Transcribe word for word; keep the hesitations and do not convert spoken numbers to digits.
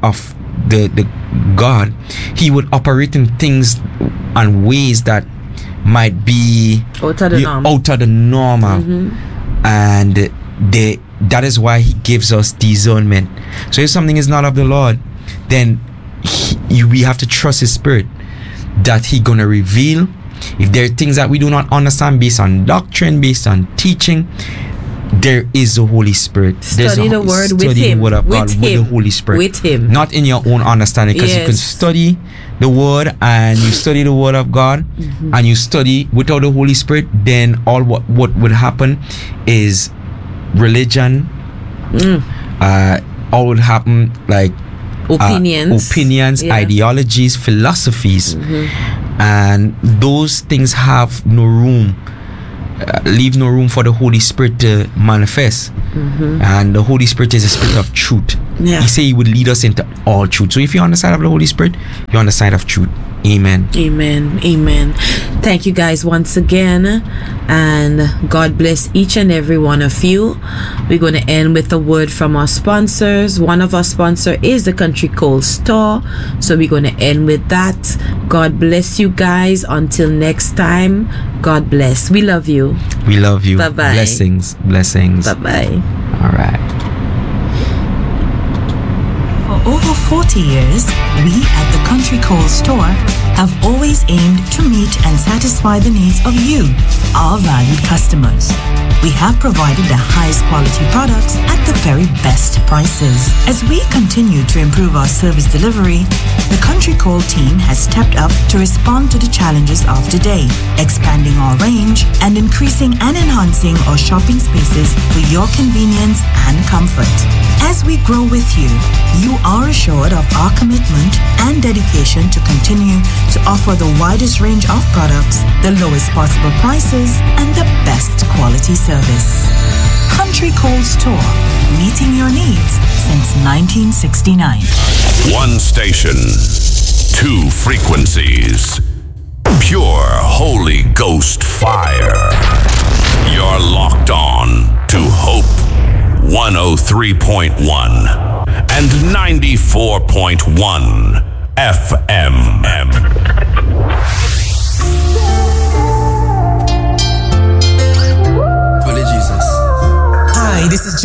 of the the God, he would operate in things and ways that might be out of the norm. Out of the normal. Mm-hmm. And they, that is why he gives us discernment. So if something is not of the Lord, then he, we have to trust his spirit that he gonna reveal. If there are things that we do not understand based on doctrine, based on teaching, there is the Holy Spirit. Study a, the word study with him. The word of with God him. with the Holy Spirit. With him. Not in your own understanding, because yes. you can study the word and you study the word of God, mm-hmm. and you study without the Holy Spirit, then all what, what would happen is religion, mm. uh, all would happen like opinions, uh, opinions, yeah. ideologies, philosophies, mm-hmm. and those things have no room. Uh, leave no room for the Holy Spirit to manifest. Mm-hmm. And the Holy Spirit is a spirit of truth. Yeah. He said he would lead us into all truth. So if you're on the side of the Holy Spirit, you're on the side of truth. Amen. Amen. Amen. Thank you guys once again, and God bless each and every one of you. We're going to end with a word from our sponsors. One of our sponsors is the Country Cold Store, so we're going to end with that. God bless you guys. Until next time, God bless. We love you. We love you. Bye-bye. Blessings. Blessings. Bye-bye. All right. For over forty years, we at the Country Cold Store have always aimed to meet and satisfy the needs of you, our valued customers. We have provided the highest quality products at the very best prices. As we continue to improve our service delivery, the Country Cold team has stepped up to respond to the challenges of today, expanding our range and increasing and enhancing our shopping spaces for your convenience and comfort. As we grow with you, you are assured of our commitment and dedication to continue to offer the widest range of products, the lowest possible prices, and the best quality service. Country Cold Store, meeting your needs since nineteen sixty-nine. One station, two frequencies, pure Holy Ghost fire. You're locked on to Hope one oh three point one and ninety-four point one F M. Hi, this is